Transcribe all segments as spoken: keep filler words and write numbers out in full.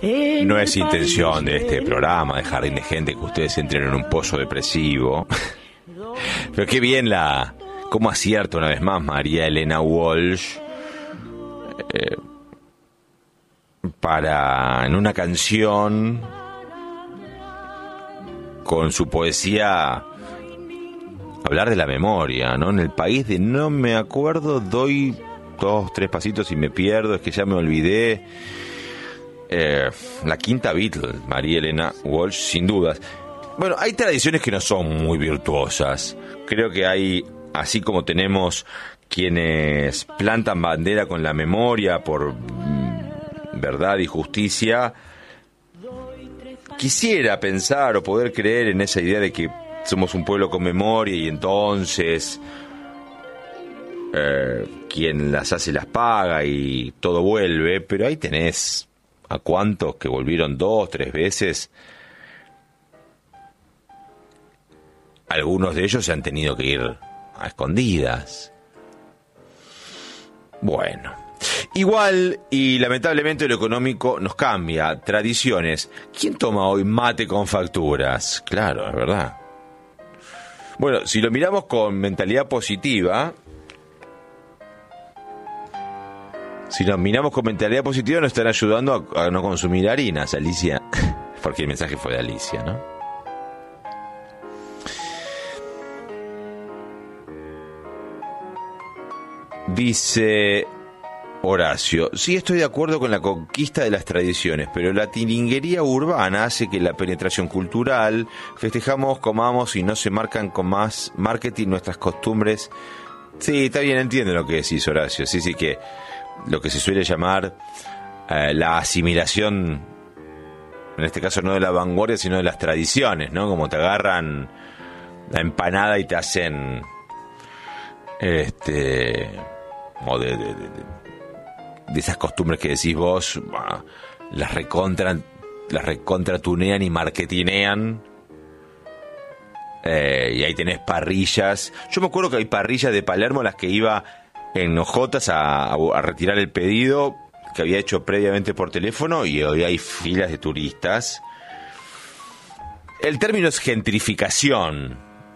No es intención de este programa, de Jardín de Gente, que ustedes entren en un pozo depresivo. Pero qué bien la... cómo acierta una vez más María Elena Walsh eh, para, en una canción, con su poesía, hablar de la memoria, ¿no? En el país de no me acuerdo, doy dos, tres pasitos y me pierdo, es que ya me olvidé. Eh, la quinta Beatle, María Elena Walsh, sin dudas. Bueno, hay tradiciones que no son muy virtuosas. Creo que hay, así como tenemos quienes plantan bandera con la memoria por mm, verdad y justicia, quisiera pensar o poder creer en esa idea de que somos un pueblo con memoria y entonces eh, quien las hace las paga y todo vuelve, pero ahí tenés a cuántos que volvieron dos, tres veces. Algunos de ellos se han tenido que ir a escondidas. Bueno, igual y lamentablemente lo económico nos cambia. Tradiciones. ¿Quién toma hoy mate con facturas? Claro, es verdad. Bueno, si lo miramos con mentalidad positiva, si nos miramos con mentalidad positiva, nos están ayudando a, a no consumir harinas, Alicia. Porque el mensaje fue de Alicia, ¿no? Dice Horacio: sí, estoy de acuerdo con la conquista de las tradiciones, pero la tilinguería urbana hace que la penetración cultural, festejamos, comamos y no se marcan con más marketing nuestras costumbres. Sí, está bien, entiendo lo que decís, Horacio. Sí, sí, que lo que se suele llamar eh, la asimilación, en este caso no de la vanguardia, sino de las tradiciones, ¿no? Como te agarran la empanada y te hacen este o de, de, de, de esas costumbres que decís vos, bah, las recontra las recontratunean y marketinean. Eh, y ahí tenés parrillas. Yo me acuerdo que hay parrillas de Palermo a las que iba en Ojotas a, a, a retirar el pedido que había hecho previamente por teléfono, y hoy hay filas de turistas. El término es gentrificación,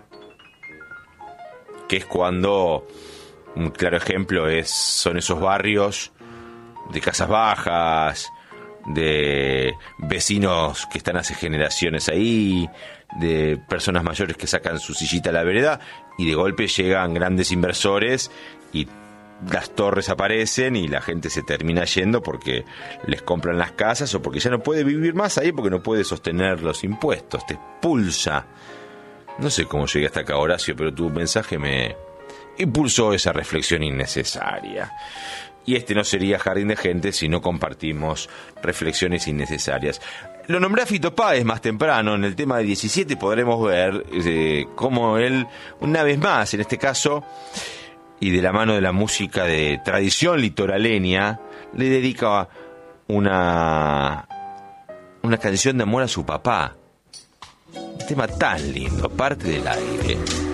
que es cuando, un claro ejemplo es son esos barrios de casas bajas, de vecinos que están hace generaciones ahí, de personas mayores que sacan su sillita a la vereda, y de golpe llegan grandes inversores y las torres aparecen y la gente se termina yendo porque les compran las casas o porque ya no puede vivir más ahí porque no puede sostener los impuestos, te expulsa. No sé cómo llegué hasta acá, Horacio, pero tu mensaje me impulsó esa reflexión innecesaria. Y este no sería Jardín de Gente si no compartimos reflexiones innecesarias. Lo nombré a Fito Páez más temprano. En el tema de diecisiete podremos ver eh, cómo él, una vez más, en este caso, y de la mano de la música de tradición litoraleña, le dedica una, una canción de amor a su papá. Un tema tan lindo, parte del aire.